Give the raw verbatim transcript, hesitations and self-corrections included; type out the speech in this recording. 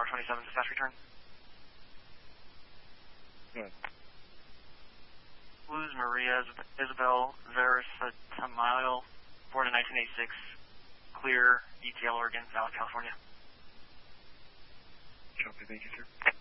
twenty-seven, dispatch return. Yeah. Luz Maria Isabel Versatamayo, born in nineteen eighty-six, Clear, E T L, Oregon, Valley, California. Copy, thank you, sir.